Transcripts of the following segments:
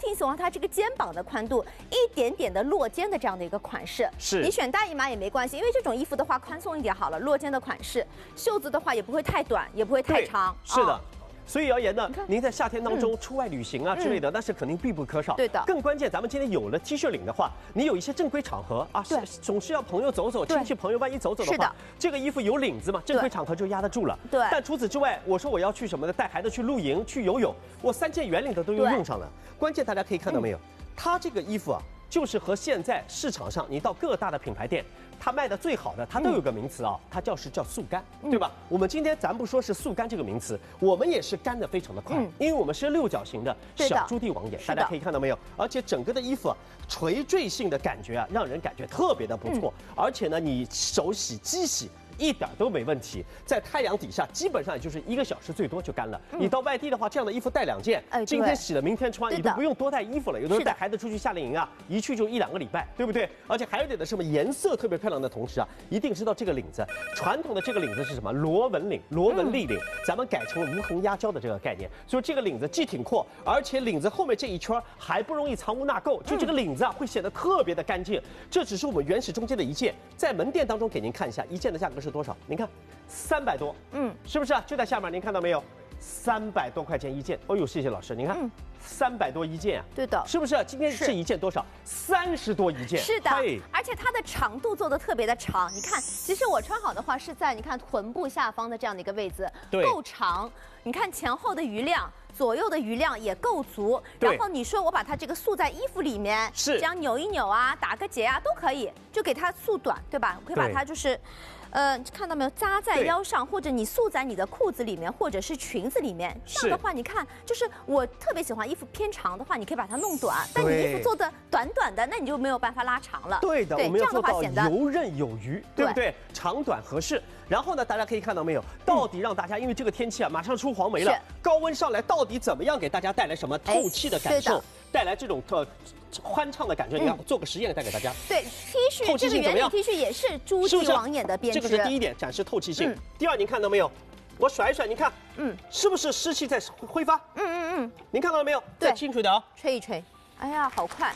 挺喜欢它这个肩膀的宽度，一点点的落肩的这样的一个款式。 是， 你选大姨码也没关系，因为这种衣服的话宽松一点好了，落肩的款式，袖子的话也不会太短，也不会太长。 是的。所以而言呢，您在夏天当中出外旅行啊之类的，那是肯定必不可少。 对的。 更关键，咱们今天有了 T 恤领的话，你有一些正规场合啊，总是要朋友走走，亲戚朋友万一走走的话，这个衣服有领子嘛，正规场合就压得住了。 对。 但除此之外，我说我要去什么呢？带孩子去露营、去游泳，我3件圆领的都用上了。关键大家可以看到没有，它这个衣服啊，就是和现在市场上你到各大的品牌店。它卖的最好的，它都有个名词啊，它是叫速干，对吧？我们今天咱不说是速干这个名词，我们也是干的非常的快，因为我们是6角形的小朱棣网眼，大家可以看到没有？而且整个的衣服啊，垂坠性的感觉啊，让人感觉特别的不错，而且呢，你手洗、机洗。一点都没问题，在太阳底下基本上也就是1个小时最多就干了。你到外地的话，这样的衣服带2件，今天洗了明天穿，你都不用多带衣服了。有的时候带孩子出去夏令营啊，一去就1、2个礼拜，对不对？而且还有点的什么颜色特别漂亮的同时啊，一定知道这个领子，传统的这个领子是什么？螺纹领、螺纹立领，咱们改成了无痕压胶的这个概念，所以这个领子既挺阔，而且领子后面这一圈还不容易藏污纳垢，就这个领子啊会显得特别的干净。这只是我们原始中间的一件，在门店当中给您看一下，一件的价格是多少？您看，300多，是不是啊？就在下面，您看到没有？300多块钱一件。哦呦，谢谢老师，您看，300多一件啊。 对的， 是不是？今天这一件多少？30多一件。 是的，而且它的长度做的特别的长。你看，其实我穿好的话是在你看臀部下方的这样的一个位置，够长。你看前后的余量。左右的余量也够足，然后你说我把它这个束在衣服里面， 是这样扭一扭啊，打个结啊都可以，就给它束短，对吧？我可以把它就是，看到没有，扎在腰上，或者你束在你的裤子里面，或者是裙子里面。这样的话，你看，就是我特别喜欢衣服偏长的话，你可以把它弄短，但你衣服做的短短的，那你就没有办法拉长了。 对的，我们要做到游刃有余，对不对？长短合适。然后呢，大家可以看到没有，到底让大家因为这个天气啊，马上出黄梅了，高温上来，到底怎么样给大家带来什么透气的感受，带来这种欢畅的感觉？你要做个实验带给大家。对 ，T 恤这个圆领 T 恤也是朱棣网眼的编织， 这个是第一点，展示透气性。第二，您看到没有？我甩一甩，您看，是不是湿气在挥发？您看到了没有？再清楚点啊， 吹一吹。哎呀，好快，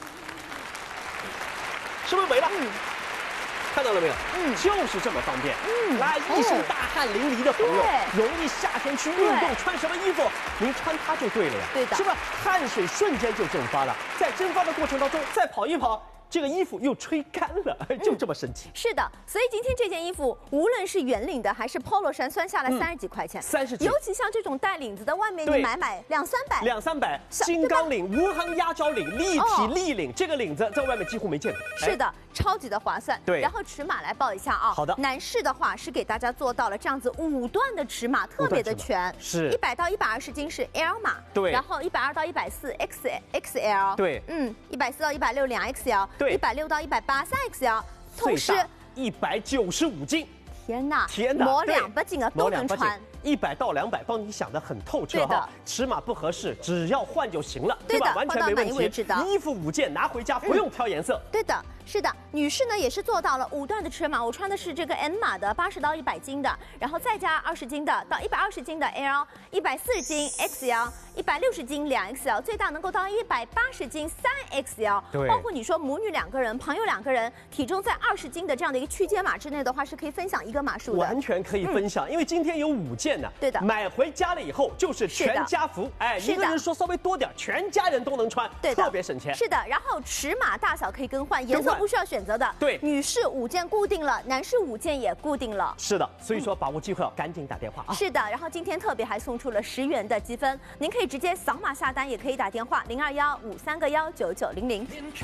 是不是没了？看到了没有？就是这么方便。来，一身大汗淋漓的朋友，容易夏天去运动，穿什么衣服？您穿它就对了呀。对的，是吧？汗水瞬间就蒸发了，在蒸发的过程当中，再跑一跑。这个衣服又吹干了，就这么神奇。 是的，所以今天这件衣服，无论是圆领的还是 polo 衫，算下来30几块钱。 30几。 尤其像这种带领子的，外面你买200、300。 200-300，金刚领、无痕压胶领、立体立领，这个领子在外面几乎没见过。 是的，超级的划算。对。然后尺码来报一下啊。 好的。 男士的话是给大家做到了这样子5段的尺码，特别的全。 是。 100到120斤是 L 码。 对。 然后120到140 XL。 对。 140到160 2XL。 对。 160到180 3XL， 同时195斤。 天哪， 磨 200斤啊，都能穿。 100到200，帮你想得很透彻哈。尺码不合适，只要换就行了，对吧？完全没问题。衣服5件拿回家，不用挑颜色。 对的。是的，女士呢也是做到了5段的尺码，我穿的是这个 M 码的80到100斤的，然后再加20斤的到120斤的 L，140斤 XL，160斤2XL， 最大能够到180斤3XL。 对， 包括你说母女2个人、朋友2个人，体重在20斤的这样的一个区间码之内的话，是可以分享1个码数的。 完全可以分享，因为今天有5件呢。 对的， 买回家了以后就是全家福，哎，一个人说稍微多点，全家人都能穿，对的，特别省钱。 是的，然后尺码大小可以更换，颜色不需要选择的。 对， 女士5件固定了，男士5件也固定了。 是的，所以说把握机会要赶紧打电话啊。 是的，然后今天特别还送出了10元的积分，您可以直接扫码下单，也可以打电话0215319900。